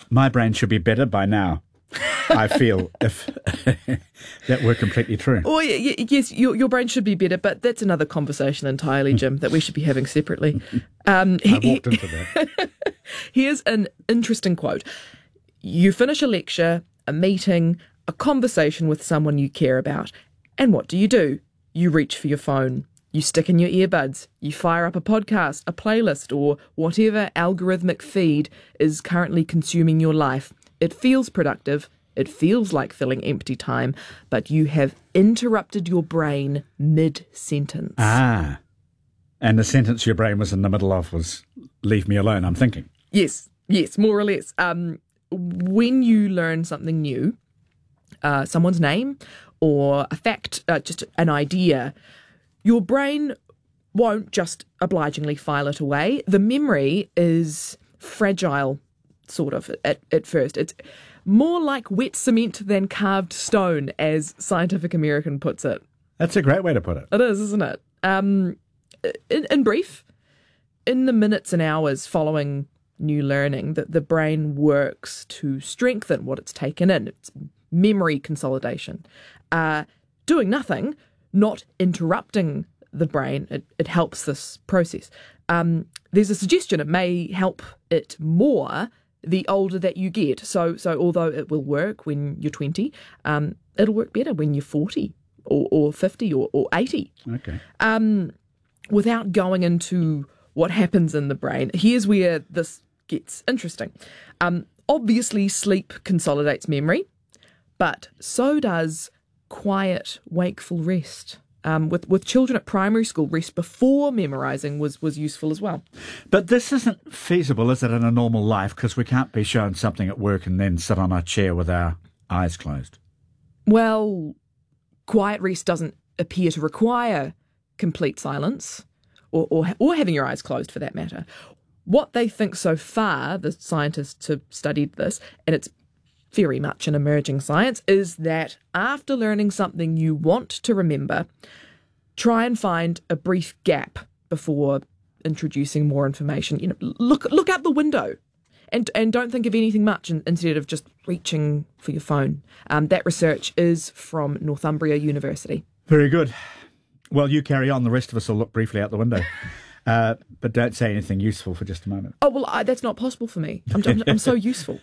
My brain should be better by now, I feel, if that were completely true. Oh, yes, your brain should be better, but that's another conversation entirely, Jim, that we should be having separately. I walked into that. Here's an interesting quote. You finish a lecture, a meeting, a conversation with someone you care about, and what do? You reach for your phone. You stick in your earbuds. You fire up a podcast, a playlist, or whatever algorithmic feed is currently consuming your life. It feels productive. It feels like filling empty time, but you have interrupted your brain mid-sentence. Ah. And the sentence your brain was in the middle of was, leave me alone, I'm thinking. Yes, more or less. When you learn something new, someone's name or a fact, just an idea, your brain won't just obligingly file it away. The memory is fragile, sort of, at first. It's more like wet cement than carved stone, as Scientific American puts it. That's a great way to put it. It is, isn't it? In brief, in the minutes and hours following new learning, that the brain works to strengthen what it's taken in. It's memory consolidation. Doing nothing, not interrupting the brain, it helps this process. There's a suggestion it may help it more the older that you get. So although it will work when you're 20, it'll work better when you're 40 or 50 or 80. Okay. Without going into what happens in the brain, here's where this gets interesting. Obviously, sleep consolidates memory, but so does quiet, wakeful rest. With children at primary school, rest before memorising was useful as well. But this isn't feasible, is it, in a normal life? Because we can't be shown something at work and then sit on our chair with our eyes closed. Well, quiet rest doesn't appear to require complete silence or having your eyes closed, for that matter. What they think so far, the scientists have studied this, and it's very much an emerging science, is that after learning something you want to remember, try and find a brief gap before introducing more information. You know, look out the window and don't think of anything much instead of just reaching for your phone. That research is from Northumbria University. Very good. Well, you carry on. The rest of us will look briefly out the window. But don't say anything useful for just a moment. Oh, well, that's not possible for me. I'm so useful.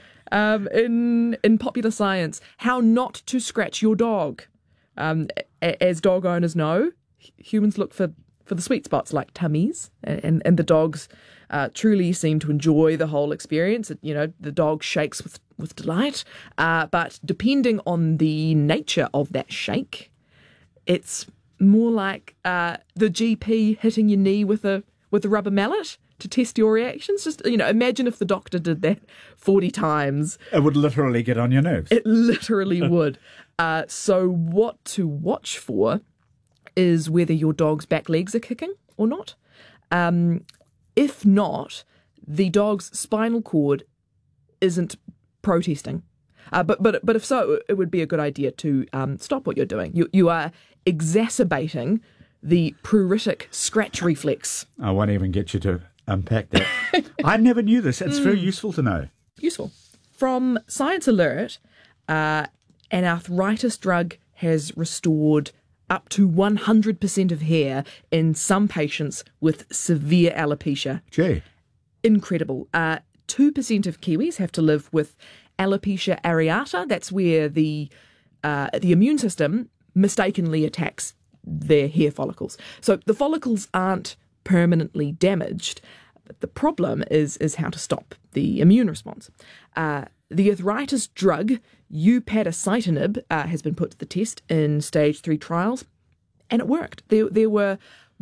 In popular science, how not to scratch your dog. As dog owners know, humans look for the sweet spots like tummies, and the dogs truly seem to enjoy the whole experience. You know, the dog shakes with delight, but depending on the nature of that shake, it's more like the GP hitting your knee with a rubber mallet to test your reactions. Just, imagine if the doctor did that 40 times. It would literally get on your nerves. It literally would. So what to watch for is whether your dog's back legs are kicking or not. If not, the dog's spinal cord isn't protesting. But if so, it would be a good idea to stop what you're doing. You are exacerbating the pruritic scratch reflex. I won't even get you to unpack that. I never knew this. It's very useful to know. Useful. From Science Alert, an arthritis drug has restored up to 100% of hair in some patients with severe alopecia. Gee. Incredible. 2% of Kiwis have to live with alopecia areata. That's where the immune system mistakenly attacks their hair follicles. So the follicles aren't permanently damaged, but the problem is how to stop the immune response. The arthritis drug upadacitinib has been put to the test in stage 3 trials, and it worked. There were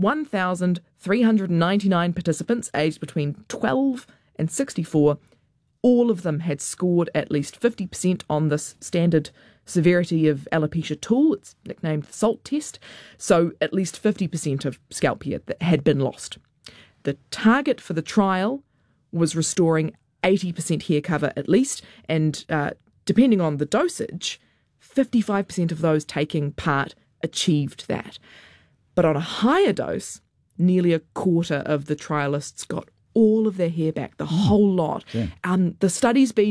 1,399 participants aged between 12 and 64. All of them had scored at least 50% on this standard severity of alopecia tool. It's nicknamed the SALT test. So at least 50% of scalp hair that had been lost. The target for the trial was restoring 80% hair cover at least, and depending on the dosage, 55% of those taking part achieved that. But on a higher dose, nearly a quarter of the trialists got all of their hair back, the whole lot. Yeah. The study's been